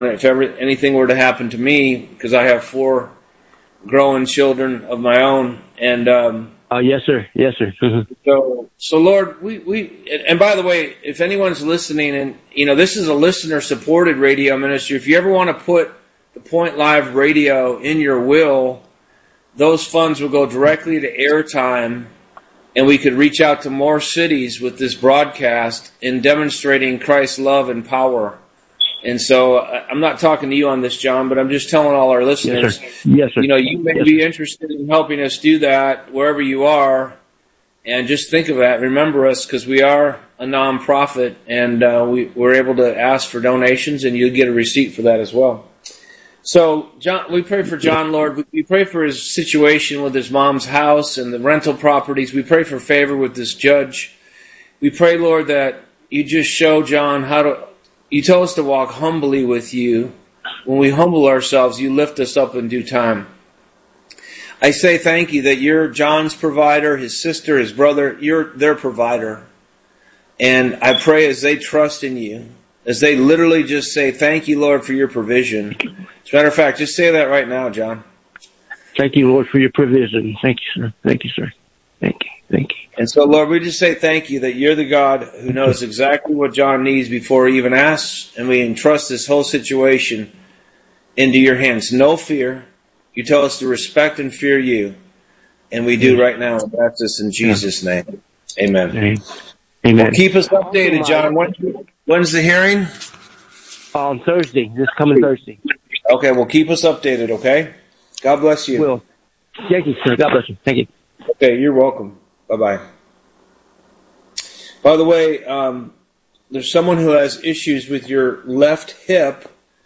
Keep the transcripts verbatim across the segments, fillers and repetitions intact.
if ever anything were to happen to me, because I have four growing children of my own, and um, uh, yes, sir, yes, sir. so, so Lord, we we and by the way, if anyone's listening, and you know, this is a listener-supported radio ministry. If you ever want to put the Point Live Radio in your will, those funds will go directly to airtime, and we could reach out to more cities with this broadcast in demonstrating Christ's love and power. And so I'm not talking to you on this, John, but I'm just telling all our listeners, yes, sir. Yes, sir. You know, you may yes, be sir. interested in helping us do that wherever you are. And just think of that. Remember us, because we are a nonprofit, and uh, we, we're able to ask for donations, and you'll get a receipt for that as well. So, John, we pray for John, Lord. We pray for his situation with his mom's house and the rental properties. We pray for favor with this judge. We pray, Lord, that you just show John how to... You tell us to walk humbly with you. When we humble ourselves, you lift us up in due time. I say thank you that you're John's provider, his sister, his brother, you're their provider. And I pray as they trust in you, as they literally just say, thank you, Lord, for your provision. As a matter of fact, just say that right now, John. Thank you, Lord, for your provision. Thank you, sir. Thank you, sir. Thank you. Thank you. And so, Lord, we just say thank you that you're the God who knows exactly what John needs before he even asks, and we entrust this whole situation into your hands. No fear. You tell us to respect and fear you, and we do right now, and that's this in Jesus' name. Amen. Amen. Well, keep us updated, John. When, when's the hearing? On Thursday, this coming Thursday. Okay, well, keep us updated, okay? God bless you. Will. Thank you, sir. God bless you. Thank you. Okay, you're welcome. Bye-bye. By the way, um, there's someone who has issues with your left hip.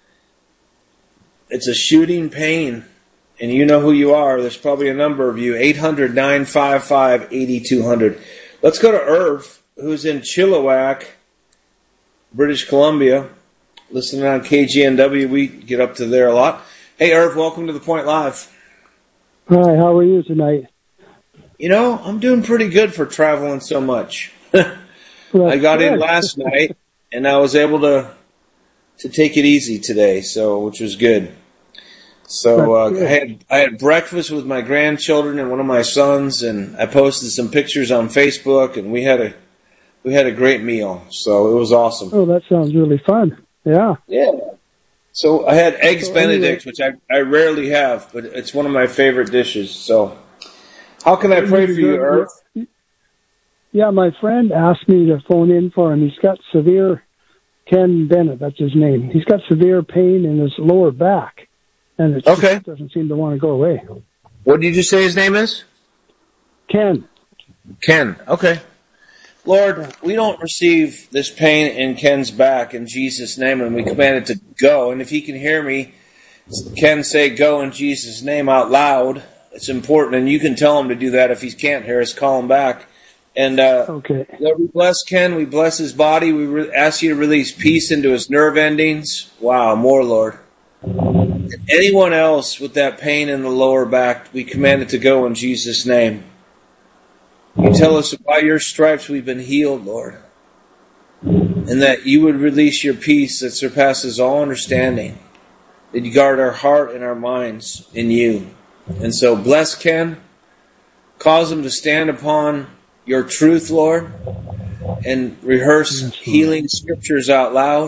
It's a shooting pain, and you know who you are. There's probably a number of you. eight hundred, nine five five, eight two zero zero. Let's go to Irv, who's in Chilliwack, British Columbia, listening on K G N W. We get up to there a lot. Hey, Irv, welcome to The Point Live. Hi, how are you tonight? You know, I'm doing pretty good for traveling so much. I got in last night, and I was able to to take it easy today, so which was good. So uh, I had I had breakfast with my grandchildren and one of my sons, and I posted some pictures on Facebook, and we had a we had a great meal. So it was awesome. Oh, that sounds really fun. Yeah. Yeah. So I had eggs so Benedict, anyway, which I I rarely have, but it's one of my favorite dishes. So. How can I pray for you, Irv? Yeah, my friend asked me to phone in for him. He's got severe, Ken Bennett, that's his name. He's got severe pain in his lower back, and it okay. doesn't seem to want to go away. What did you say his name is? Ken. Ken, okay. Lord, we don't receive this pain in Ken's back in Jesus' name, and we command it to go. And if he can hear me, Ken, say go in Jesus' name out loud. It's important, and you can tell him to do that. If he can't hear us, call him back. And uh, okay. Lord, we bless Ken. We bless his body. We re- ask you to release peace into his nerve endings. Wow, more, Lord. And anyone else with that pain in the lower back, we command it to go in Jesus' name. You tell us by your stripes we've been healed, Lord, and that you would release your peace that surpasses all understanding, that you guard our heart and our minds in you. And so bless Ken, cause him to stand upon your truth, Lord, and rehearse yes, healing scriptures out loud.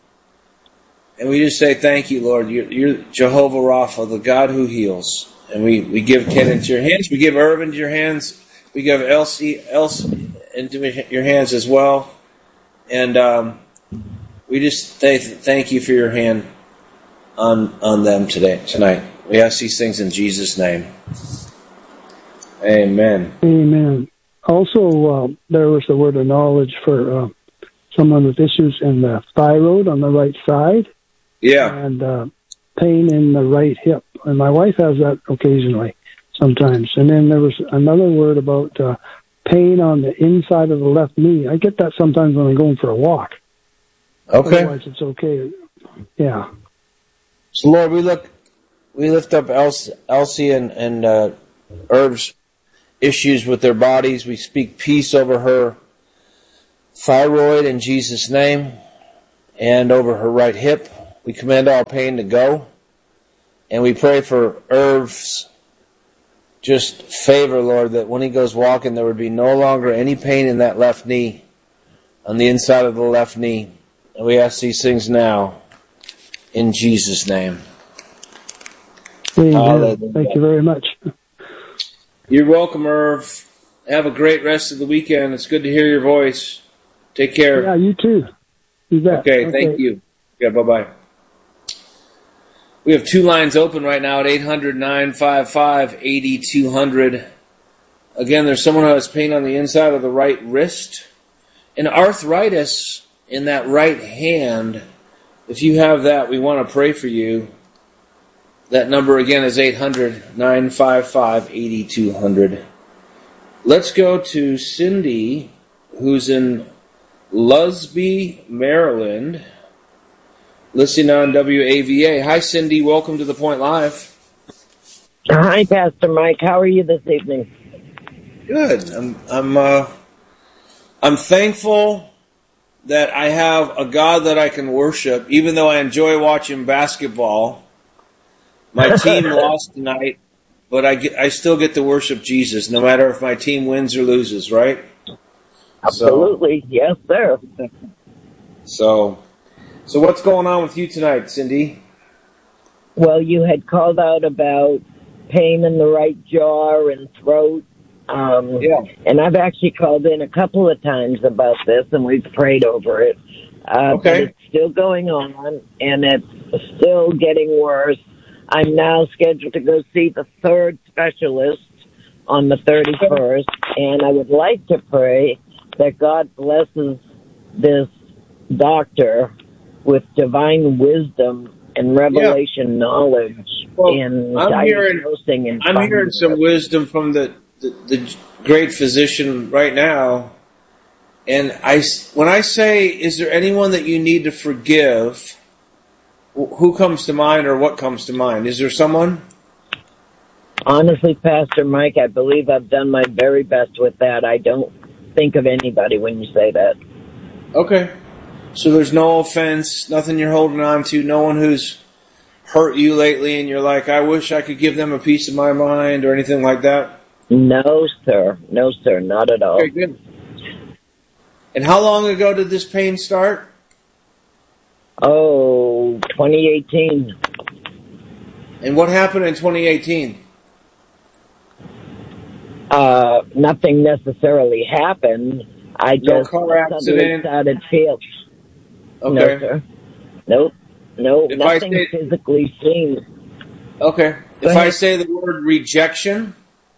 And we just say thank you, Lord. You're, you're Jehovah Rapha, the God who heals. And we, we give Ken into your hands. We give Irv into your hands. We give Elsie, Elsie into your hands as well. And um, we just say thank you for your hand on on them today tonight. We ask these things in Jesus' name. Amen. Amen. Also, uh, there was the word of knowledge for uh, someone with issues in the thyroid on the right side. Yeah. And uh, pain in the right hip. And my wife has that occasionally, sometimes. And then there was another word about uh, pain on the inside of the left knee. I get that sometimes when I'm going for a walk. Okay. Otherwise, it's okay. Yeah. So, Lord, we look, we lift up Elsie, Elsie and, and uh, Irv's issues with their bodies. We speak peace over her thyroid in Jesus' name and over her right hip. We command all pain to go. And we pray for Irv's just favor, Lord, that when he goes walking, there would be no longer any pain in that left knee, on the inside of the left knee. And we ask these things now, in Jesus' name. Amen. Thank you very much. You're welcome, Irv. Have a great rest of the weekend. It's good to hear your voice. Take care. Yeah, you too. You bet. Okay, okay. Thank you. Yeah, bye-bye. We have two lines open right now at eight hundred, nine five five, eight two zero zero. Again, there's someone who has pain on the inside of the right wrist and arthritis in that right hand. If you have that, we want to pray for you. That number again is eight hundred, nine five five, eight two zero zero. Let's go to Cindy, who's in Lusby, Maryland. Listening on W A V A. Hi, Cindy. Welcome to The Point Live. Hi, Pastor Mike. How are you this evening? Good. I'm. I'm. Uh, I'm thankful that I have a God that I can worship, even though I enjoy watching basketball. My team lost tonight, but I get, I still get to worship Jesus, no matter if my team wins or loses. Right? Absolutely. So, yes, sir. So. So what's going on with you tonight, Cindy? Well, you had called out about pain in the right jaw and throat. Um, yeah. And I've actually called in a couple of times about this, and we've prayed over it. Uh, okay. But it's still going on, and it's still getting worse. I'm now scheduled to go see the third specialist on the thirty-first, and I would like to pray that God blesses this doctor with divine wisdom and revelation yeah. knowledge well, in I'm diagnosing hearing, and I'm hearing some it. wisdom from the, the, the great physician right now. And I, when I say, is there anyone that you need to forgive, who comes to mind or what comes to mind? Is there someone? Honestly, Pastor Mike, I believe I've done my very best with that. I don't think of anybody when you say that. Okay. So there's no offense, nothing you're holding on to, no one who's hurt you lately and you're like, I wish I could give them a piece of my mind or anything like that? No, sir. No, sir. Not at all. Okay, good. And how long ago did this pain start? Oh, twenty eighteen. And what happened in twenty eighteen? Uh, nothing necessarily happened. I no just car accident. started feeling. Okay. No, sir. Nope. Nope. If Nothing say, physically seen. Okay. Go if ahead. I say the word rejection,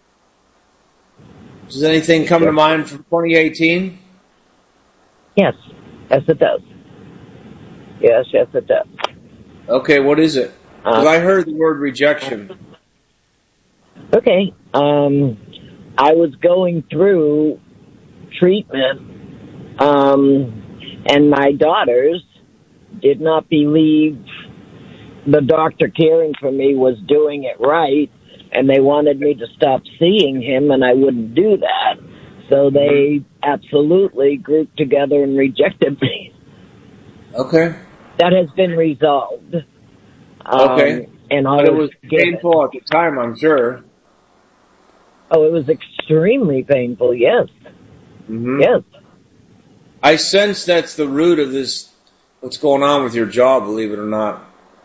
does anything come to mind from twenty eighteen? Yes. Yes, it does. Yes, yes, it does. Okay, what is it? Because Uh, I heard the word rejection. Okay. Um, I was going through treatment, um, and my daughters did not believe the doctor caring for me was doing it right, and they wanted me to stop seeing him, and I wouldn't do that. So they absolutely grouped together and rejected me. Okay. That has been resolved. Um, Okay. And but it was painful at the time, I'm sure. Oh, it was extremely painful, yes. Mm-hmm. Yes. I sense that's the root of this, what's going on with your jaw, believe it or not.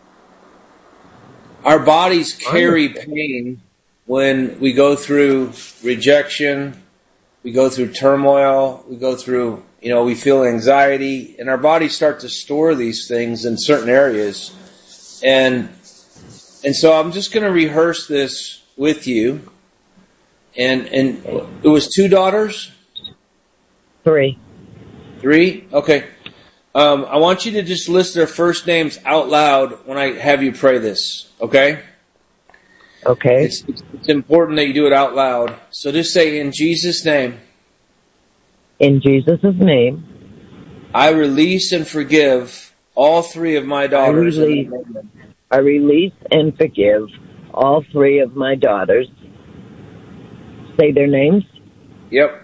Our bodies carry pain when we go through rejection, we go through turmoil, we go through, you know, we feel anxiety, and our bodies start to store these things in certain areas. And and so I'm just going to rehearse this with you. And and it was two daughters? Three. Three? Okay. Um, I want you to just list their first names out loud when I have you pray this, okay? Okay. It's, it's important that you do it out loud. So just say, in Jesus' name. In Jesus' name. I release and forgive all three of my daughters. I release, I release and forgive all three of my daughters. Say their names. Yep.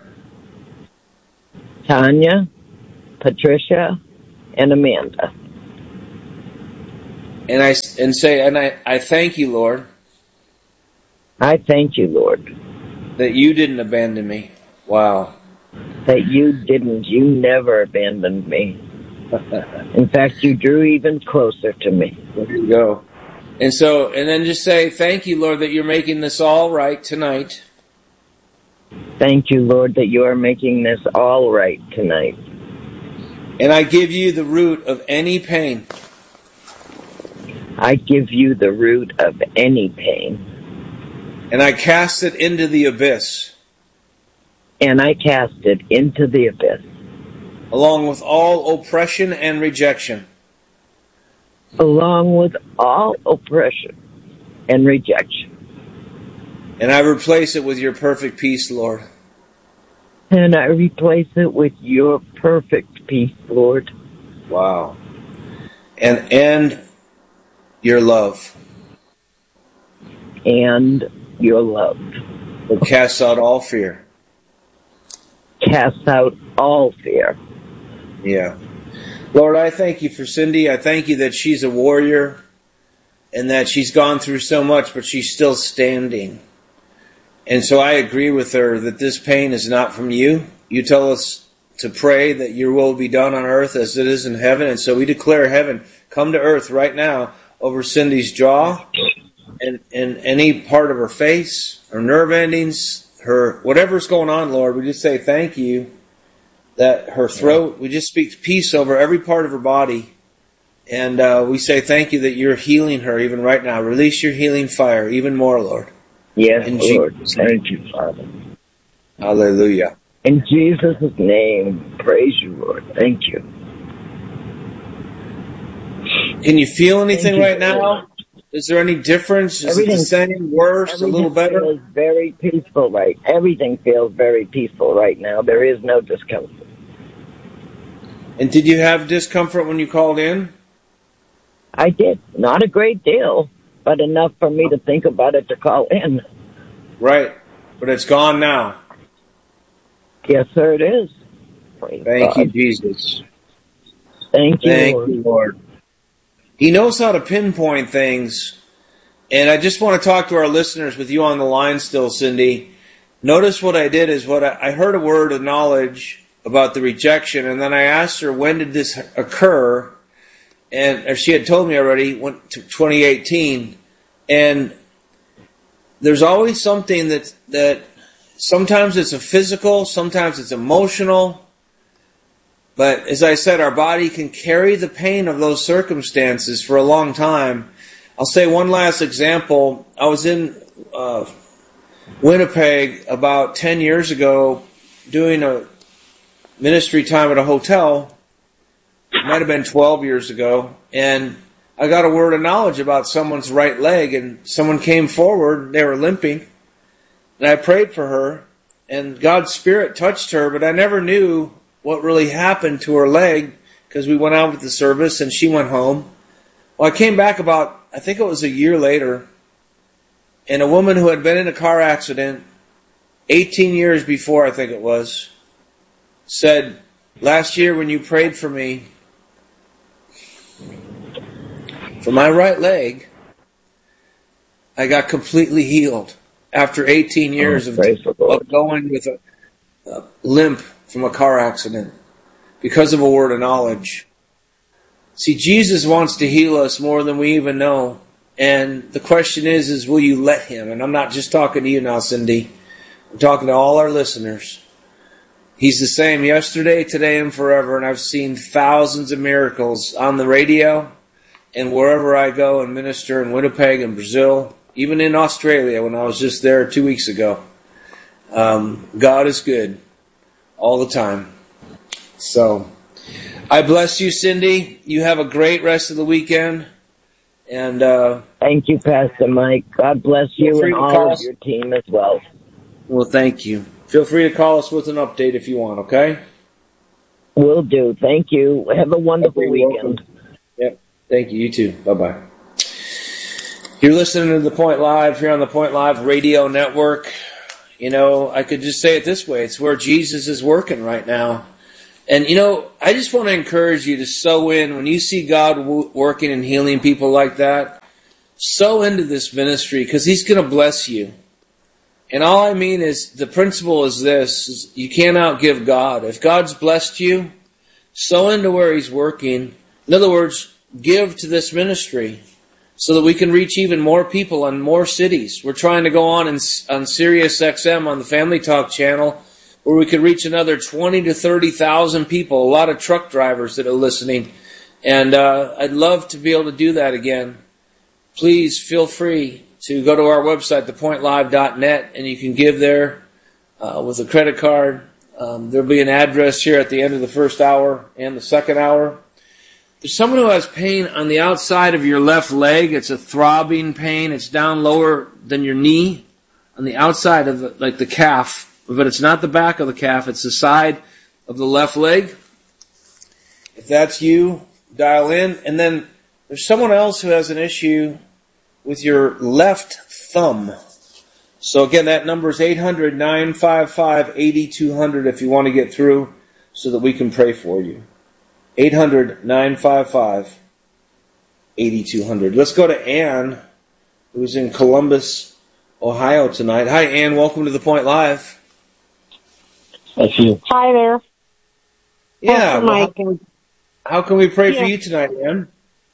Tanya, Patricia, and Amanda. And I and say, and I, I thank you, Lord. I thank you, Lord. That you didn't abandon me. Wow. That you didn't. You never abandoned me. In fact, you drew even closer to me. There you go. And so, and then just say, thank you, Lord, that you're making this all right tonight. Thank you, Lord, that you are making this all right tonight. And I give you the root of any pain. I give you the root of any pain. And I cast it into the abyss. And I cast it into the abyss. Along with all oppression and rejection. Along with all oppression and rejection. And I replace it with your perfect peace, Lord. And I replace it with your perfect peace, Lord. Wow. And and your love. And your love. That casts out all fear. Cast out all fear. Yeah. Lord, I thank you for Cindy. I thank you that she's a warrior and that she's gone through so much, but she's still standing. And so I agree with her that this pain is not from you. You tell us to pray that your will be done on earth as it is in heaven. And so we declare heaven come to earth right now over Cindy's jaw and, and any part of her face, her nerve endings, her whatever's going on, Lord. We just say thank you that her throat, we just speak peace over every part of her body. And uh, we say thank you that you're healing her even right now. Release your healing fire even more, Lord. Yes, in Lord. Jesus' Thank you, Father. Hallelujah. In Jesus' name, praise you, Lord. Thank you. Can you feel anything you, right now? Lord. Is there any difference? Is Everything, it the same, worse, a little better? Everything feels very peaceful, right? Everything feels very peaceful right now. There is no discomfort. And did you have discomfort when you called in? I did. Not a great deal, but enough for me to think about it to call in. Right. But it's gone now. Yes, sir, it is. Praise Thank God. you, Jesus. Thank you, Thank Lord. you, Lord. He knows how to pinpoint things. And I just want to talk to our listeners with you on the line still, Cindy. Notice what I did is what I, I heard a word of knowledge about the rejection, and then I asked her, when did this occur? And or she had told me already, went to twenty eighteen. And there's always something that that sometimes it's a physical, sometimes it's emotional. But as I said, our body can carry the pain of those circumstances for a long time. I'll say one last example. I was in uh, Winnipeg about ten years ago doing a ministry time at a hotel. It might have been twelve years ago. And I got a word of knowledge about someone's right leg, and someone came forward. They were limping. And I prayed for her, and God's Spirit touched her, but I never knew what really happened to her leg because we went out with the service and she went home. Well, I came back about, I think it was a year later, and a woman who had been in a car accident eighteen years before, I think it was, said, last year when you prayed for me, for my right leg, I got completely healed after eighteen years Oh, of, praise the Lord. of going with a, a limp from a car accident because of a word of knowledge. See, Jesus wants to heal us more than we even know. And the question is, is will you let him? And I'm not just talking to you now, Cindy. I'm talking to all our listeners. He's the same yesterday, today, and forever. And I've seen thousands of miracles on the radio and wherever I go and minister in Winnipeg and Brazil, even in Australia when I was just there two weeks ago. Um, God is good all the time. So I bless you, Cindy. You have a great rest of the weekend. And uh, thank you, Pastor Mike. God bless you and all of your team as well. Well, thank you. Feel free to call us with an update if you want, okay? Will do. Thank you. Have a wonderful okay, weekend. Welcome. Yep. Thank you. You too. Bye-bye. You're listening to The Point Live here on the Point Live Radio Network. You know, I could just say it this way. It's where Jesus is working right now. And, you know, I just want to encourage you to sow in. When you see God w- working and healing people like that, sow into this ministry because he's going to bless you. And all I mean is the principle is this, is you can't outgive God. If God's blessed you, sow into where he's working. In other words, give to this ministry so that we can reach even more people in more cities. We're trying to go on in, on Sirius X M on the Family Talk channel where we could reach another twenty to thirty thousand people, a lot of truck drivers that are listening. And uh, I'd love to be able to do that again. Please feel free to go to our website, the point live dot net, and you can give there uh, with a credit card. Um, there'll be an address here at the end of the first hour and the second hour. There's someone who has pain on the outside of your left leg. It's a throbbing pain. It's down lower than your knee on the outside of the, like the calf. But it's not the back of the calf. It's the side of the left leg. If that's you, dial in. And then there's someone else who has an issue with your left thumb. So again, that number is eight hundred, nine five five, eight two zero zero if you want to get through so that we can pray for you. eight hundred, nine five five, eight two zero zero. Let's go to Ann, who's in Columbus, Ohio tonight. Hi, Ann. Welcome to The Point Live. Thank you. Hi there. Yeah. Well, Well, how, how can we pray yeah. for you tonight, Ann?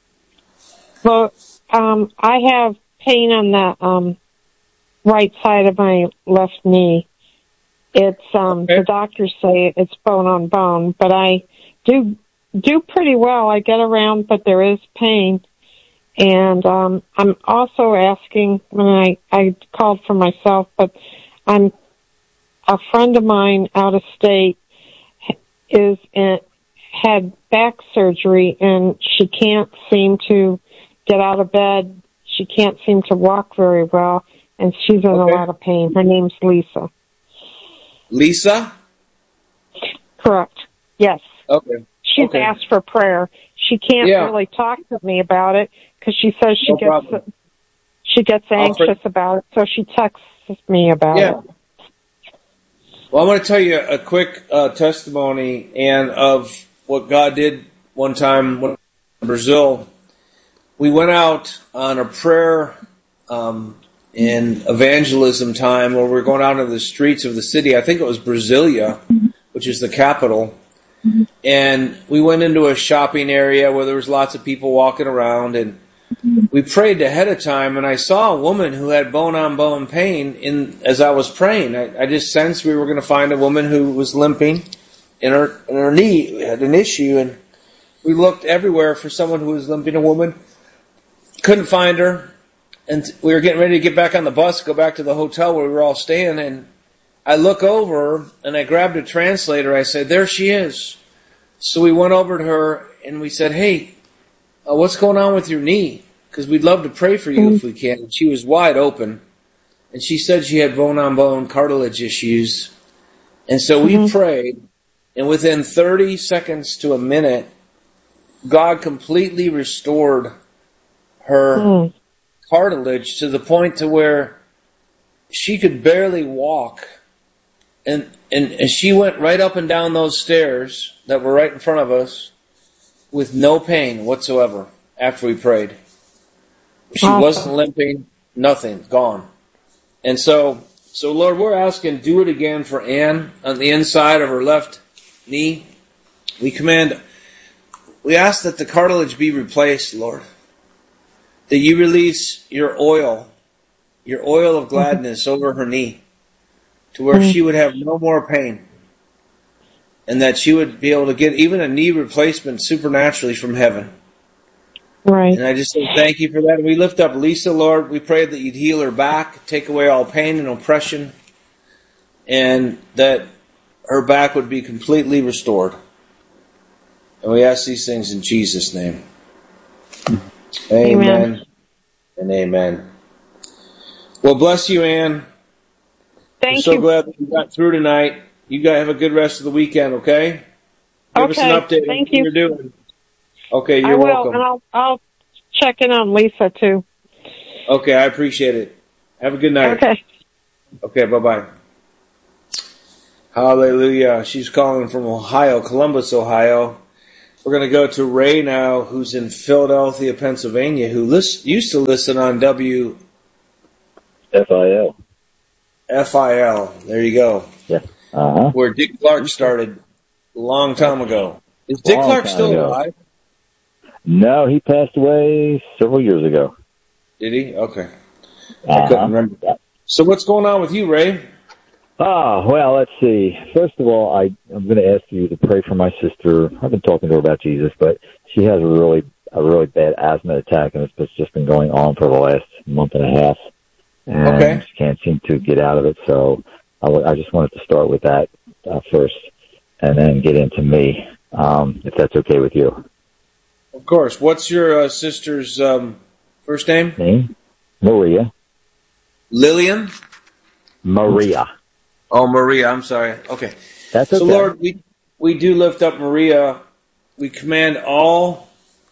Well, um, I have pain on the um, right side of my left knee. It's um, Okay. the doctors say it's bone on bone, but I do do pretty well. I get around, but there is pain. And um, I'm also asking when I I called for myself, but I'm a friend of mine out of state is in, had back surgery, and she can't seem to get out of bed. She can't seem to walk very well, and she's in Okay. a lot of pain. Her name's Lisa. Lisa? Correct. Yes. Okay. She's Okay. asked for prayer. She can't Yeah. really talk to me about it because she says she No gets problem. she gets I'll pray- anxious about it, so she texts me about Yeah. it. Well, I'm going to tell you a quick uh, testimony, and of what God did one time when in Brazil. We went out on a prayer um, in evangelism time where we were going out into the streets of the city. I think it was Brasilia, which is the capital. And we went into a shopping area where there was lots of people walking around, and we prayed ahead of time, and I saw a woman who had bone-on-bone pain in as I was praying. I, I just sensed we were going to find a woman who was limping, and her, and her knee had an issue, and we looked everywhere for someone who was limping, a woman. Couldn't find her, and we were getting ready to get back on the bus, go back to the hotel where we were all staying, and I look over, and I grabbed a translator. I said, there she is. So we went over to her, and we said, hey, uh, what's going on with your knee? Because we'd love to pray for you if we can. And she was wide open, and she said she had bone-on-bone cartilage issues. And so we mm-hmm. prayed, and within thirty seconds to a minute, God completely restored her mm. cartilage to the point to where she could barely walk. And, and and she went right up and down those stairs that were right in front of us with no pain whatsoever after we prayed. She awesome. wasn't limping, nothing, gone. And so, so Lord, we're asking, do it again for Ann on the inside of her left knee. We command, we ask that the cartilage be replaced, Lord. That you release your oil, your oil of gladness mm-hmm. over her knee, to where mm-hmm. she would have no more pain. And that she would be able to get even a knee replacement supernaturally from heaven. Right. And I just say thank you for that. And we lift up Lisa, Lord. We pray that you'd heal her back, take away all pain and oppression, and that her back would be completely restored. And we ask these things in Jesus' name. Amen, amen. And amen. Well, bless you, Ann. Thank We're so you. glad that you got through tonight. You guys have a good rest of the weekend, okay? Give okay. us an update Thank on what you. you're doing. Okay, you're I will, welcome. And I'll, I'll check in on Lisa, too. Okay, I appreciate it. Have a good night. Okay. Okay, bye-bye. Hallelujah. She's calling from Ohio, Columbus, Ohio. We're going to go to Ray now, who's in Philadelphia, Pennsylvania, who list, used to listen on W F I L. F I L. There you go. Yeah. Uh-huh. Where Dick Clark started a long time ago. Is Dick Long Clark time still ago. alive? No, he passed away several years ago. Did he? Okay. I Uh-huh. couldn't remember that. So what's going on with you, Ray? Ah, well, let's see. First of all, I, I'm going to ask you to pray for my sister. I've been talking to her about Jesus, but she has a really a really bad asthma attack, and it's just been going on for the last month and a half. And Okay. she can't seem to get out of it, so I, w- I just wanted to start with that uh, first and then get into me, um, if that's okay with you. Of course. What's your uh, sister's um, first name? Name? Maria. Lillian? Maria. Oh, Maria. I'm sorry. Okay. That's okay. So, Lord, we, we do lift up Maria. We command all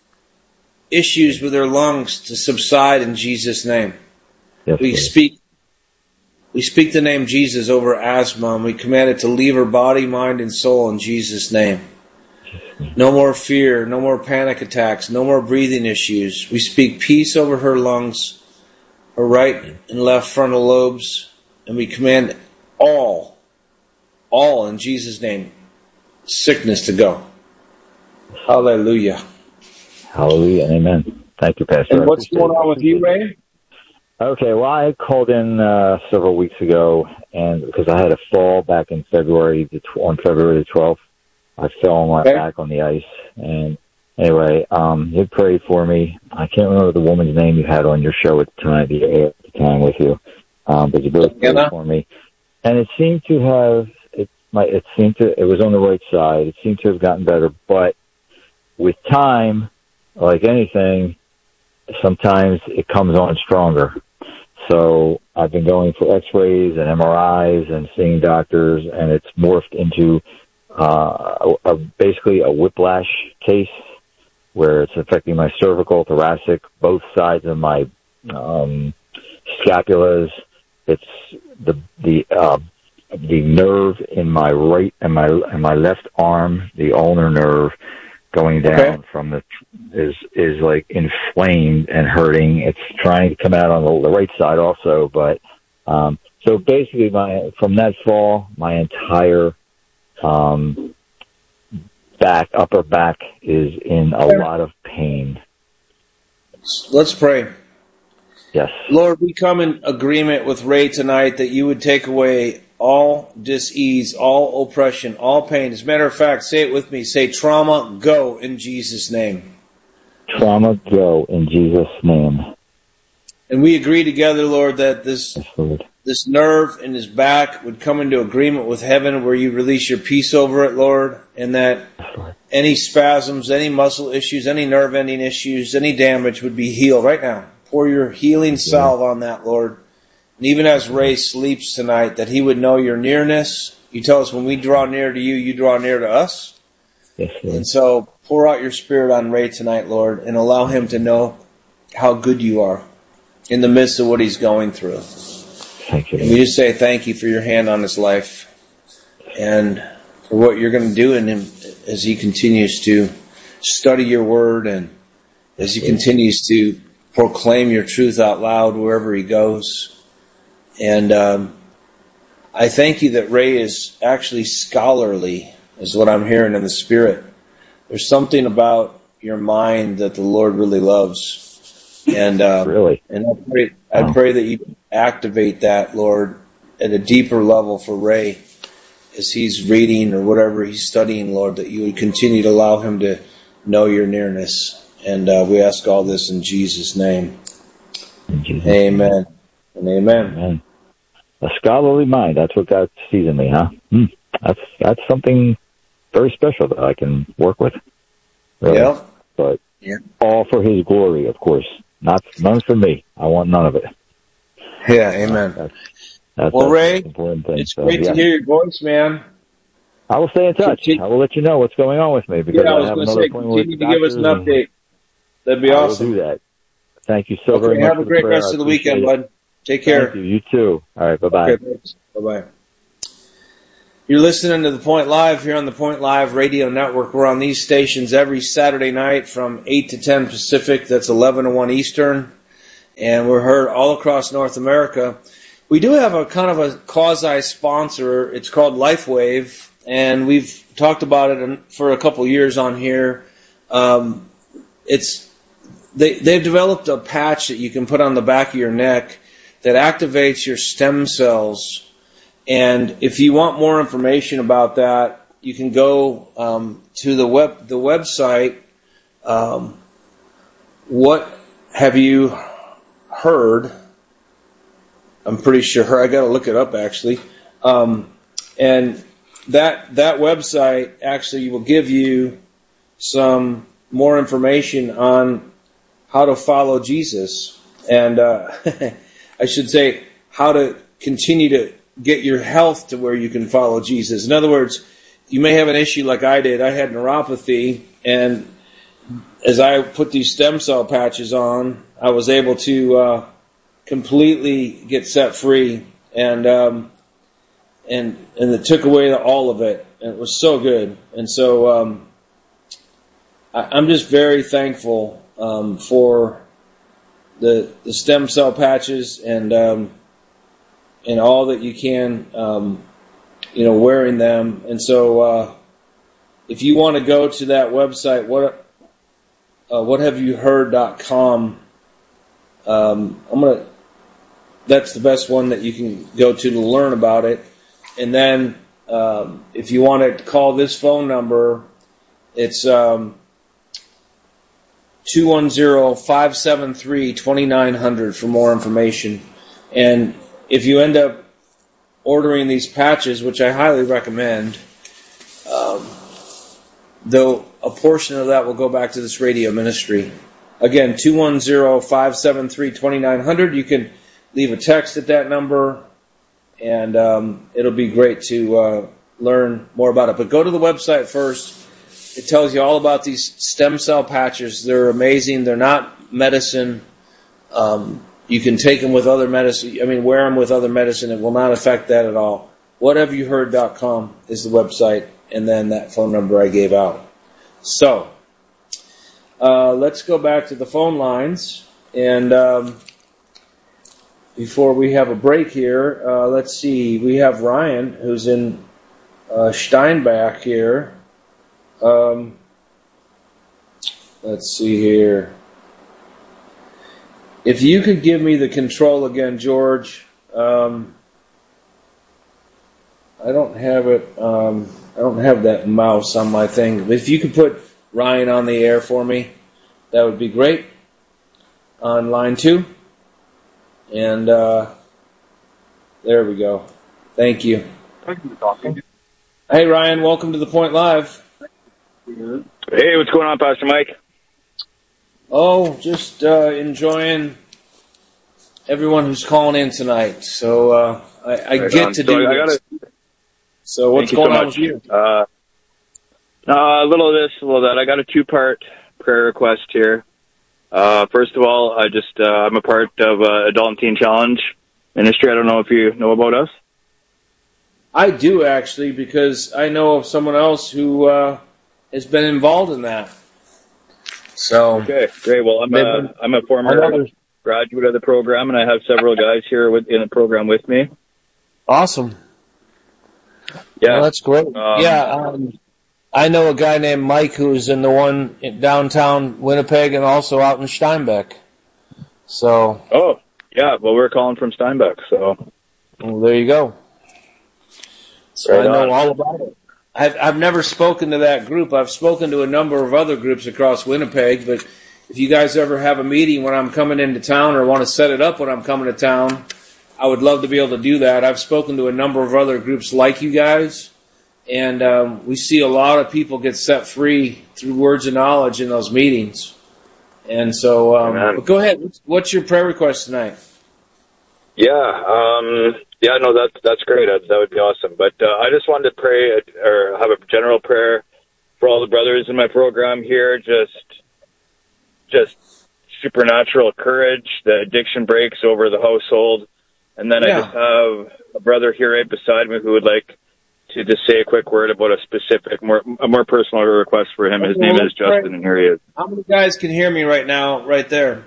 issues with her lungs to subside in Jesus' name. Yes, We Lord. speak we speak the name Jesus over asthma, and we command it to leave her body, mind, and soul in Jesus' name. No more fear, no more panic attacks, no more breathing issues. We speak peace over her lungs, her right and left frontal lobes, and we command all, all in Jesus' name, sickness to go. Hallelujah. Hallelujah and amen. Thank you, Pastor. And I what's appreciate going it. on with you, Ray? Okay, well, I called in uh, several weeks ago, and because I had a fall back in February, the tw- on February the twelfth, I fell on my Okay. back on the ice. And anyway, um, you prayed for me. I can't remember the woman's name you had on your show at the time, the air at the time with you, um, but you both prayed Anna? for me, and it seemed to have it. My it seemed to it was on the right side. It seemed to have gotten better, but with time, like anything, sometimes it comes on stronger. So I've been going for x-rays and M R Is and seeing doctors, and it's morphed into uh, a, a, basically a whiplash case where it's affecting my cervical, thoracic, both sides of my um, scapulas. It's the the uh, the nerve in my right and my and my left arm, the ulnar nerve, going down Okay. from the is is like inflamed and hurting. It's trying to come out on the, the right side also, but um, so basically, my from that fall, my entire um, back, upper back, is in a lot of pain. Let's pray. Yes, Lord, we come in agreement with Ray tonight that you would take away all dis-ease, all oppression, all pain. As a matter of fact, say it with me. Say, trauma, go in Jesus' name. trauma, go in Jesus' name. And we agree together, Lord, that this Yes, Lord. this nerve in his back would come into agreement with heaven where you release your peace over it, Lord, and that Yes, Lord. any spasms, any muscle issues, any nerve ending issues, any damage would be healed right now. Pour your healing salve on that, Lord. And even as Ray sleeps tonight, that he would know your nearness. You tell us when we draw near to you, you draw near to us. Yes, Lord. And so pour out your spirit on Ray tonight, Lord, and allow him to know how good you are in the midst of what he's going through. Thank you, And we Lord. just say thank you for your hand on his life and for what you're going to do in him as he continues to study your word and as he continues to proclaim your truth out loud wherever he goes. And um, I thank you that Ray is actually scholarly, is what I'm hearing in the spirit. There's something about your mind that the Lord really loves. And uh, Really? and I pray, I Wow. pray that you activate that, Lord, at a deeper level for Ray as he's reading or whatever he's studying, Lord, that you would continue to allow him to know your nearness. And uh, we ask all this in Jesus' name. In Jesus' name. Amen and amen. Amen. A scholarly mind. That's what God sees in me, huh? Hmm. That's that's something very special that I can work with. Really. Yeah. But Yeah. all for His glory, of course. Not none for me. I want none of it. Yeah, amen. That's, that's, Well, that's Ray, the most important thing. It's So, great yeah. to hear your voice, man. I will stay in touch. Continue- I will let you know what's going on with me because Yeah, I I, was have going to another say, appointment with continue the to give us an doctors, and update. That'd be I awesome. will do that. Thank you so very Okay, much have for a the great prayer. rest I of the appreciate it. weekend, bud. Take care. Thank you. You too. All right. Bye bye. Okay, thanks. Bye-bye. You're listening to The Point Live here on the Point Live Radio Network. We're on these stations every Saturday night from eight to ten Pacific. That's eleven to one Eastern. And we're heard all across North America. We do have a kind of a quasi-sponsor. It's called LifeWave, and we've talked about it for a couple years on here. Um, it's they, they've developed a patch that you can put on the back of your neck that activates your stem cells. And if you want more information about that, you can go um, to the web the website. Um, what have you heard? I'm pretty sure. I got to look it up actually. Um, and that that website actually will give you some more information on how to follow Jesus, and uh, I should say how to continue to get your health to where you can follow Jesus. In other words, you may have an issue like I did. I had neuropathy, and as I put these stem cell patches on, I was able to uh, completely get set free, and um, and and it took away all of it, and it was so good. And so um, I, I'm just very thankful um, for the the stem cell patches and. Um, and all that you can, um, you know, wearing them. And so uh, if you want to go to that website, what uh, what have you heard dot com, um, I'm going to, that's the best one that you can go to to learn about it. And then um, if you want to call this phone number, it's um, two one zero, five seven three, two nine zero zero for more information. And if you end up ordering these patches, which I highly recommend, um, though a portion of that will go back to this radio ministry. Again, two one zero, five seven three, two nine zero zero. You can leave a text at that number, and um, it'll be great to uh, learn more about it. But go to the website first. It tells you all about these stem cell patches. They're amazing. They're not medicine. Um, You can take them with other medicine. I mean, wear them with other medicine. It will not affect that at all. what have you heard dot com is the website, and then that phone number I gave out. So, uh, let's go back to the phone lines. And um, before we have a break here, uh, let's see. We have Ryan, who's in uh, Steinbach here. Um, let's see here. If you could give me the control again, George. Um, I don't have it. Um, I don't have that mouse on my thing. But if you could put Ryan on the air for me, that would be great. On line two. And uh, there we go. Thank you. Thank you for talking. Hey, Ryan. Welcome to The Point Live. Hey, what's going on, Pastor Mike? Oh, just uh, enjoying everyone who's calling in tonight. So uh, I, I right get on. to so do I this. gotta, so what's going so on with you? Uh, uh, a little of this, a little of that. I got a two-part prayer request here. Uh, first of all, I just uh, I'm a part of uh, Adult and Teen Challenge Ministry. I don't know if you know about us. I do, actually, because I know of someone else who uh, has been involved in that. So okay, great. Well, I'm a, I'm a former graduate of the program, and I have several guys here with, in the program with me. Awesome. Yeah, well, that's great. Um, yeah, um, I know a guy named Mike who's in the one in downtown Winnipeg and also out in Steinbach. So. Oh, yeah. Well, we're calling from Steinbach, so. Well, there you go. So right I know on. all about it. I've, I've never spoken to that group. I've spoken to a number of other groups across Winnipeg, but if you guys ever have a meeting when I'm coming into town or want to set it up when I'm coming to town, I would love to be able to do that. I've spoken to a number of other groups like you guys, and um, we see a lot of people get set free through words of knowledge in those meetings. And so, um, but go ahead. What's your prayer request tonight? Yeah, um, yeah, no, that's that's great. That, that would be awesome. But uh, I just wanted to pray or have a general prayer for all the brothers in my program here. Just, just supernatural courage. The addiction breaks over the household, and then yeah. I just have a brother here right beside me who would like to just say a quick word about a specific, more a more personal request for him. His name is Justin, and here he is. How many guys can hear me right now, right there?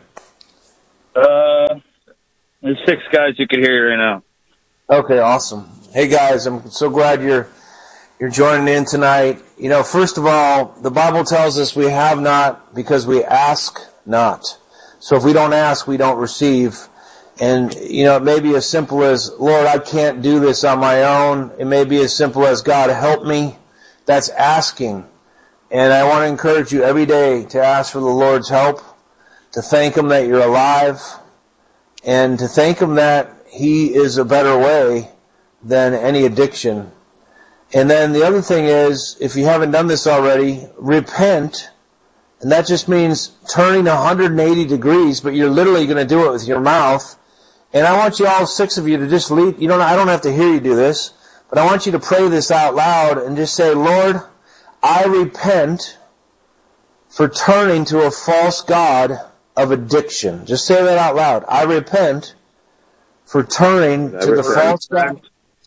Uh, there's six guys who can hear you right now. Okay, awesome. Hey guys, I'm so glad you're you're joining in tonight. You know, first of all, the Bible tells us we have not because we ask not. So if we don't ask, we don't receive. And, you know, it may be as simple as, Lord, I can't do this on my own. It may be as simple as, God, help me. That's asking. And I want to encourage you every day to ask for the Lord's help, to thank Him that you're alive, and to thank Him that He is a better way than any addiction. And then the other thing is, if you haven't done this already, repent. And that just means turning one hundred eighty degrees, but you're literally going to do it with your mouth. And I want you all six of you to just lead. You don't, I don't have to hear you do this, but I want you to pray this out loud and just say, Lord, I repent for turning to a false god of addiction. Just say that out loud. I repent for turning to the false god.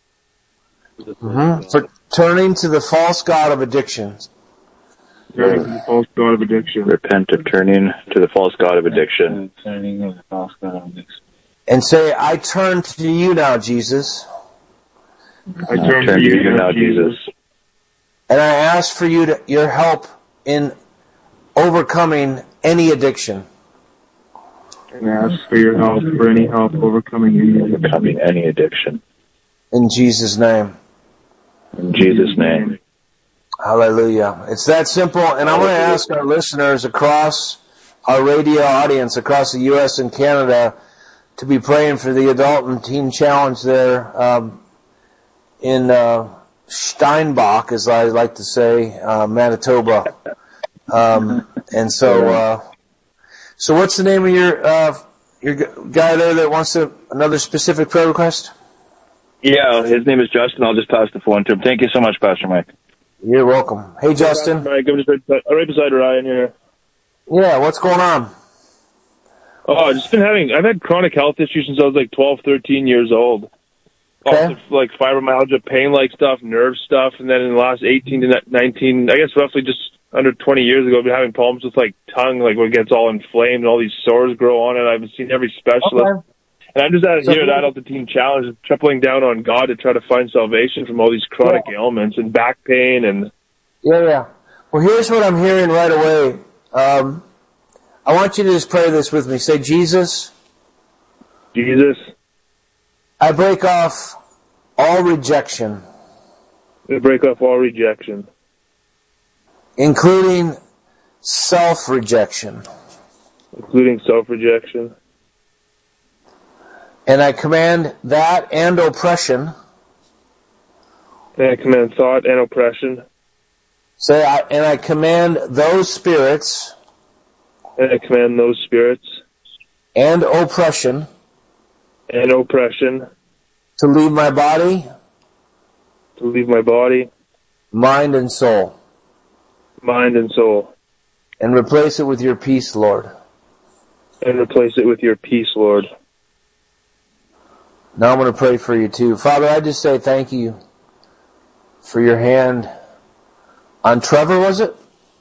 Mm-hmm. For turning to the false god of addictions. Turning to the false god of addiction. Repent of turning to the false god of addiction. Turning to the false god of addiction. And say, I turn to you now, Jesus. I turn, I turn to you, you now, Jesus. And I ask for you to, your help in overcoming any addiction. And I ask for your help, for any help overcoming any addiction. Overcoming any addiction. In Jesus' name. In Jesus' name. Hallelujah. It's that simple. And I want to ask our listeners across our radio audience, across the U S and Canada, to be praying for the Adult and Teen Challenge there um, in uh, Steinbach, as I like to say, uh, Manitoba. Um, and so, uh, so what's the name of your uh, your guy there that wants to, another specific prayer request? Yeah, his name is Justin. I'll just pass the phone to him. Thank you so much, Pastor Mike. You're welcome. Hey, Justin. Hey, Mike, I'm just right, right beside Ryan here. Yeah, what's going on? Oh, I've just been having, I've had chronic health issues since I was like twelve, thirteen years old. Okay. Also, like fibromyalgia, pain-like stuff, nerve stuff, and then in the last eighteen to nineteen, I guess roughly just under twenty years ago, I've been having problems with like tongue, like when it gets all inflamed and all these sores grow on it. I've seen every specialist. Okay. And I'm just out here at Adult and Teen Challenge, tripling down on God to try to find salvation from all these chronic yeah. ailments and back pain and... Yeah, yeah. Well, here's what I'm hearing right away. Um... I want you to just pray this with me. Say, Jesus. Jesus. I break off all rejection. I break off all rejection. Including self-rejection. Including self-rejection. And I command that and oppression. And I command thought and oppression. Say, I, and I command those spirits... And I command those spirits and oppression and oppression to leave my body, to leave my body, mind and soul, mind and soul, and replace it with your peace, Lord. And replace it with your peace, Lord. Now I'm going to pray for you too. Father, I just say thank you for your hand on Trevor, was it?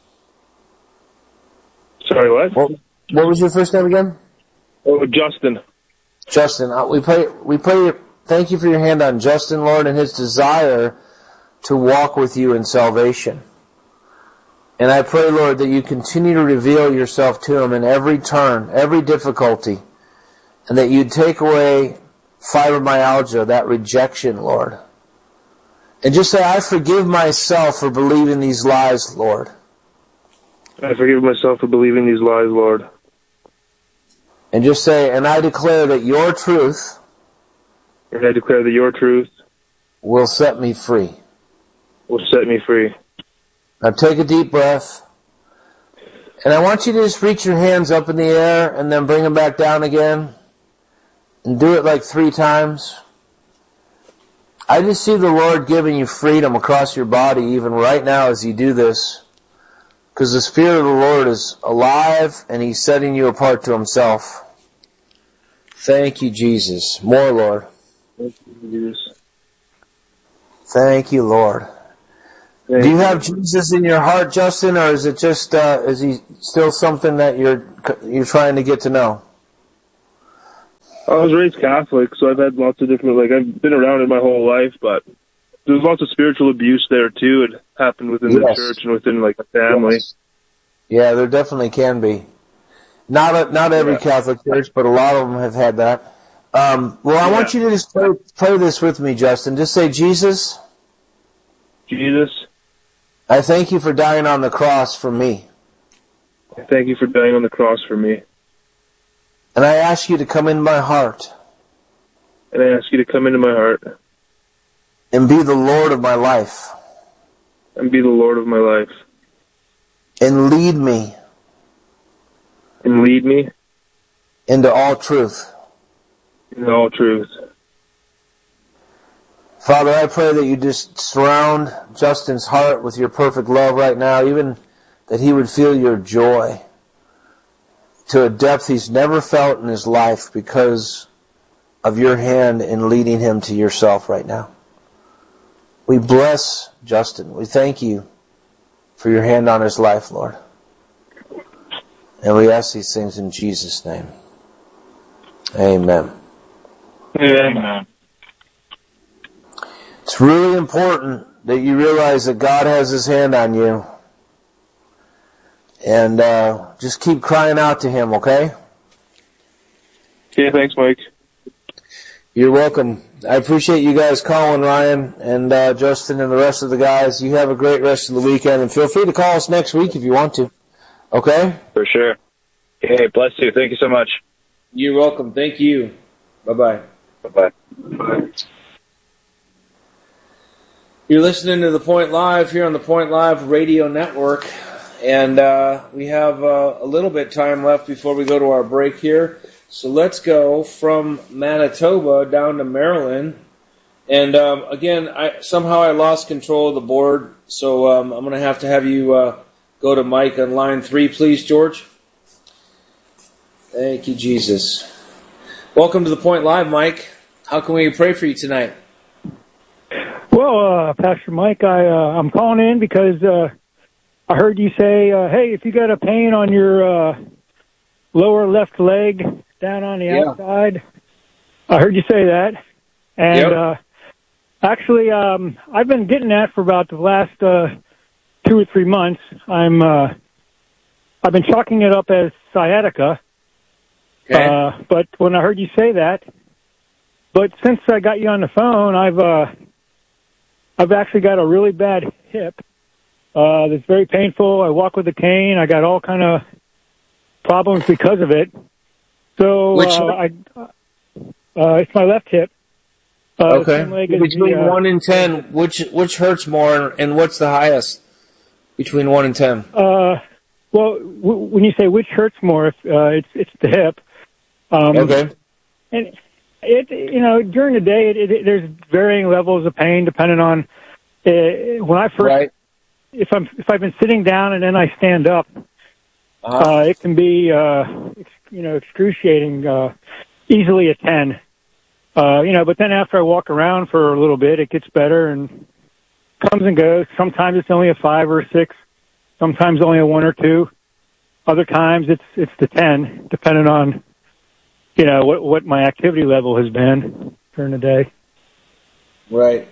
Sorry, what? what? What was your first name again? Oh, Justin. Justin, uh, we pray. We pray. Thank you for your hand on Justin, Lord, and his desire to walk with you in salvation. And I pray, Lord, that you continue to reveal yourself to him in every turn, every difficulty, and that you take away fibromyalgia, that rejection, Lord. And just say, I forgive myself for believing these lies, Lord. I forgive myself for believing these lies, Lord. And just say, and I declare that your truth and I declare that your truth will set me free. Will set me free. Now take a deep breath. And I want you to just reach your hands up in the air and then bring them back down again. And do it like three times. I just see the Lord giving you freedom across your body even right now as you do this. Because the Spirit of the Lord is alive and He's setting you apart to Himself. Thank you, Jesus. More, Lord. Thank you, Jesus. Thank you, Lord. Thank Do you have Jesus in your heart, Justin, or is it just uh, is he still something that you're you're trying to get to know? I was raised Catholic, so I've had lots of different, like, I've been around it my whole life, but there's lots of spiritual abuse there, too. It happened within Yes. the church and within, like, a family. Yes. Yeah, there definitely can be. Not a, not every Yeah. Catholic church, but a lot of them have had that. Um, well, I Yeah. want you to just play, play this with me, Justin. Just say, Jesus, Jesus, I thank you for dying on the cross for me. I thank you for dying on the cross for me. And I ask you to come in my heart And I ask you to come into my heart and be the Lord of my life and be the Lord of my life. and lead me And lead me into all truth. in all truth. Father, I pray that you just surround Justin's heart with your perfect love right now, even that he would feel your joy to a depth he's never felt in his life because of your hand in leading him to yourself right now. We bless Justin. We thank you for your hand on his life, Lord. And we ask these things in Jesus' name. Amen. Amen. It's really important that you realize that God has his hand on you. And uh, just keep crying out to him, okay? Okay, thanks, Mike. You're welcome. I appreciate you guys calling, Ryan and uh, Justin and the rest of the guys. You have a great rest of the weekend, and feel free to call us next week if you want to. Okay? For sure. Hey, bless you. Thank you so much. You're welcome. Thank you. Bye-bye. Bye-bye. Bye. You're listening to The Point Live here on the Point Live Radio Network. And uh, we have uh, a little bit time left before we go to our break here. So let's go from Manitoba down to Maryland. And um, again, I somehow I lost control of the board. So um, I'm going to have to have you uh, go to Mike on line three, please, George. Thank you, Jesus. Welcome to The Point Live, Mike. How can we pray for you tonight? Well, uh, Pastor Mike, I, uh, I'm calling in because uh, I heard you say, uh, hey, if you got a pain on your uh, lower left leg down on the Yeah. outside, I heard you say that. And Yep. uh, actually, um, I've been getting that for about the last uh, two or three months. I'm, uh, I've been chalking it up as sciatica. Okay. Uh, but when I heard you say that, but since I got you on the phone, I've uh, I've actually got a really bad hip uh, that's very painful. I walk with a cane. I got all kind of problems because of it. So Which uh, I uh, it's my left hip. Uh, okay. same leg as Between the, uh, one and ten, which which hurts more, and what's the highest between one and ten? Uh, well, w- when you say which hurts more, if, uh, it's it's the hip. Um, Okay. And it, you know, during the day, it, it, there's varying levels of pain depending on uh, when I first. Right. If I'm if I've been sitting down and then I stand up, Uh-huh. uh, it can be uh, ex- you know excruciating, uh, easily a ten. Uh, you know, but then after I walk around for a little bit, it gets better and comes and goes. Sometimes it's only a five or a six. Sometimes only a one or two. Other times it's it's the ten, depending on you know what what my activity level has been during the day. Right.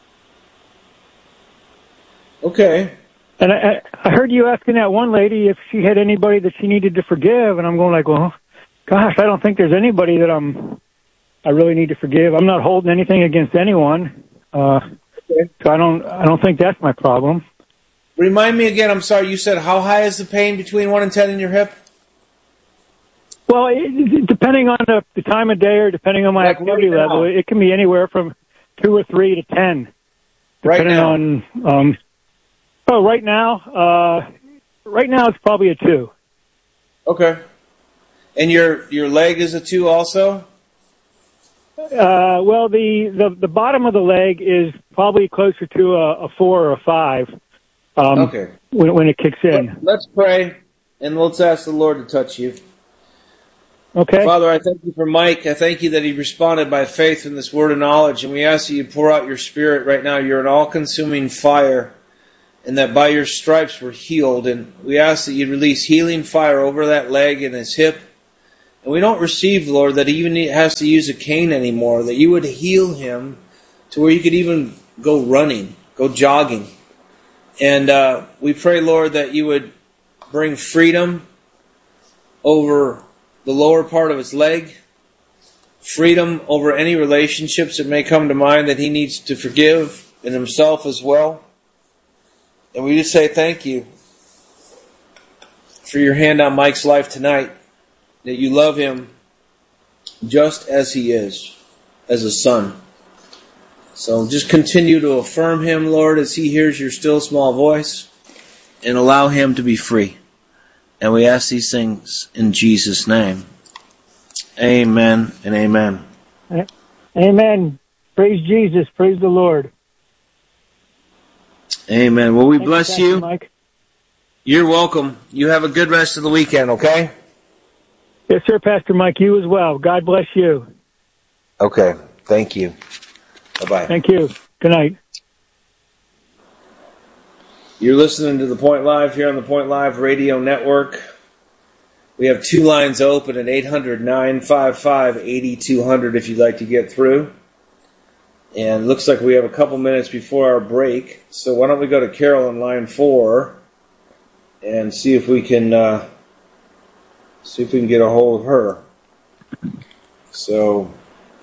Okay. And I, I heard you asking that one lady if she had anybody that she needed to forgive, and I'm going like, well, gosh, I don't think there's anybody that I'm I really need to forgive. I'm not holding anything against anyone, uh, Okay. so I don't I don't think that's my problem. Remind me again. I'm sorry. You said how high is the pain between one and ten in your hip? Well, it, it, depending on the, the time of day or depending on my Like activity right now. level, it can be anywhere from two or three to ten. Right Depending now. on, um, oh, right now, uh, right now it's probably a two. Okay. And your your leg is a two also? Uh, well, the, the, the bottom of the leg is probably closer to a, a four or a five. Um, Okay. when, when it kicks in. Let's pray, and let's ask the Lord to touch you. Okay. Father, I thank you for Mike. I thank you that he responded by faith in this word of knowledge, and we ask that you pour out your Spirit right now. You're an all-consuming fire, and that by your stripes we're healed. And we ask that you release healing fire over that leg and his hip. And we don't receive, Lord, that he even has to use a cane anymore, that you would heal him to where he could even go running, go jogging. And uh, we pray, Lord, that you would bring freedom over the lower part of his leg, freedom over any relationships that may come to mind that he needs to forgive, and himself as well. And we just say thank you for your hand on Mike's life tonight, that you love him just as he is, as a son. So just continue to affirm him, Lord, as he hears your still small voice, and allow him to be free. And we ask these things in Jesus' name. Amen and amen. Amen. Praise Jesus. Praise the Lord. Amen. Well, we Thank bless you, you. Pastor Mike. You're welcome. You have a good rest of the weekend, okay? Yes, sir, Pastor Mike. You as well. God bless you. Okay. Thank you. Bye-bye. Thank you. Good night. You're listening to The Point Live here on the Point Live Radio Network. We have two lines open at eight hundred, nine five five, eight two zero zero if you'd like to get through. And it looks like we have a couple minutes before our break. So why don't we go to Carol on line four and see if we can uh, see if we can get a hold of her. So,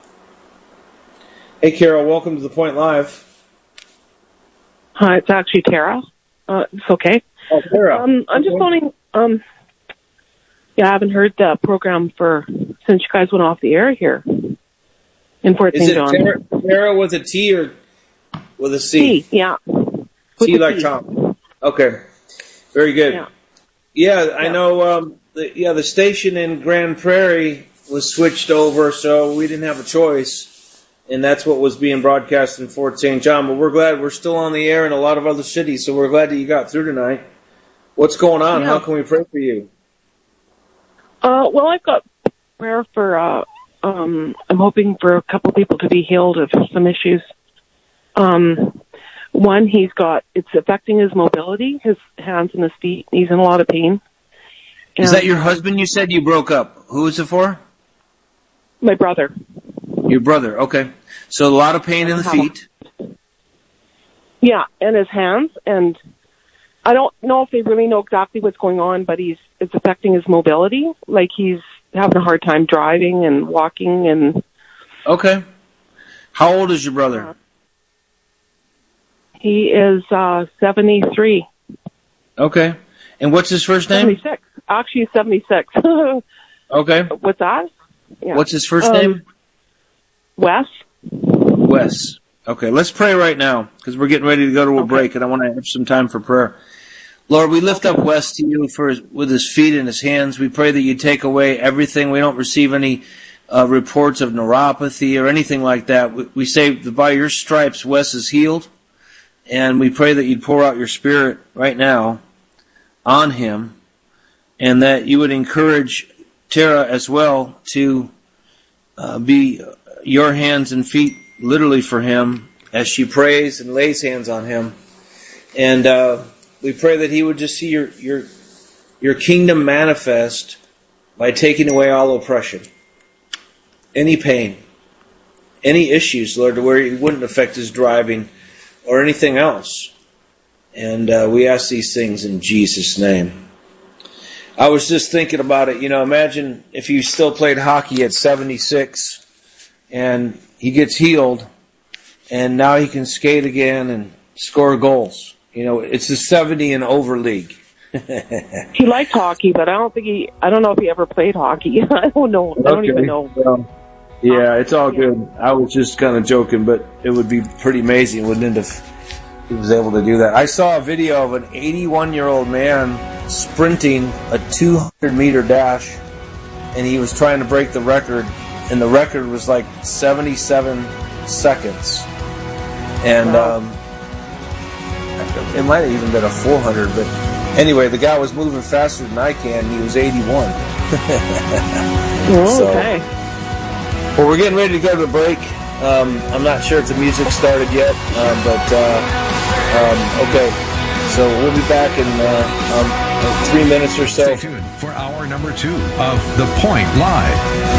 hey Carol, welcome to The Point Live. Hi, it's actually Tara. Uh, it's okay. Oh, Tara. Um, I'm just phoning. Um, yeah, I haven't heard the program for since you guys went off the air here in Fort Is Saint it John. Tara, Tara with a T or with a C? T, yeah. T like Tom. Okay, very good. Yeah, yeah I yeah. know. Um, the, yeah, the station in Grand Prairie was switched over, so we didn't have a choice, and that's what was being broadcast in Fort Saint John. But we're glad we're still on the air in a lot of other cities, so we're glad that you got through tonight. What's going on? Yeah. How can we pray for you? Uh, well, I've got prayer for. Uh, um, I'm hoping for a couple people to be healed of some issues. Um, one, he's got it's affecting his mobility, his hands and his feet. He's in a lot of pain. And is that your husband? You said you broke up. Who is it for? My brother. Your brother. Okay. So a lot of pain in the feet. Yeah, and his hands, and I don't know if they really know exactly what's going on, but he's it's affecting his mobility. Like he's having a hard time driving and walking and. Okay. How old is your brother? Uh, he is uh, seventy-three. Okay. And what's his first name? seventy-six. Actually, seventy-six. Okay. What's that? Yeah. What's his first um, name? Wes. Wes. Okay, let's pray right now because we're getting ready to go to a okay. break, and I want to have some time for prayer. Lord, we lift up Wes to you for his, with his feet and his hands. We pray that you take away everything. We don't receive any uh, reports of neuropathy or anything like that. We, we say that by your stripes, Wes is healed, and we pray that you'd pour out your Spirit right now on him, and that you would encourage Tara as well to uh, be your hands and feet literally for him as she prays and lays hands on him. And uh, we pray that he would just see your, your, your kingdom manifest by taking away all oppression, any pain, any issues, Lord, to where it wouldn't affect his driving or anything else. And uh, we ask these things in Jesus' name. I was just thinking about it. You know, imagine if you still played hockey at seventy-six and he gets healed and now he can skate again and score goals. You know, it's a seventy and over league. He liked hockey, but I don't think he, I don't know if he ever played hockey. I don't know. I don't Okay. even know. Well, yeah, it's all good. I was just kind of joking, but it would be pretty amazing, wouldn't it, if he was able to do that. I saw a video of an eighty-one-year-old man sprinting a two hundred meter dash, and he was trying to break the record, and the record was like seventy-seven seconds. And Wow. um, it might have even been a four hundred, but anyway, the guy was moving faster than I can, and he was eighty-one. Oh, So- okay. Well, we're getting ready to go to the break. Um, I'm not sure if the music started yet, uh, but uh, um, okay. So we'll be back in uh, um, three minutes or so. Stay tuned for hour number two of The Point Live.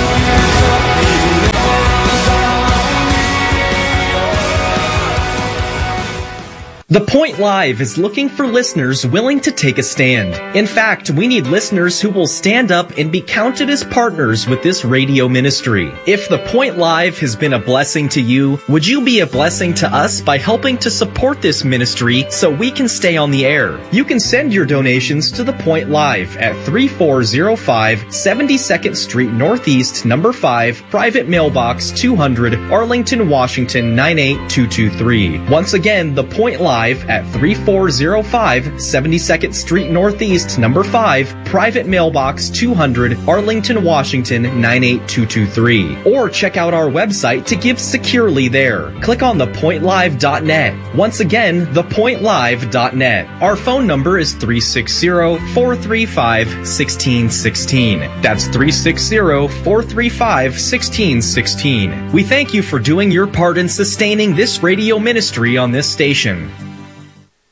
The Point Live is looking for listeners willing to take a stand. In fact, we need listeners who will stand up and be counted as partners with this radio ministry. If The Point Live has been a blessing to you, would you be a blessing to us by helping to support this ministry so we can stay on the air? You can send your donations to The Point Live at three four zero five seventy-second Street Northeast, number five, Private Mailbox two hundred, Arlington, Washington nine eight two two three. Once again, The Point Live at three four zero five seventy-second Street Northeast, number five, Private Mailbox two hundred, Arlington, Washington nine eight two two three. Or check out our website to give securely there. Click on the point live dot net. Once again, the point live dot net. Our phone number is three six zero, four three five, one six one six. That's three six zero, four three five, one six one six. We thank you for doing your part in sustaining this radio ministry on this station.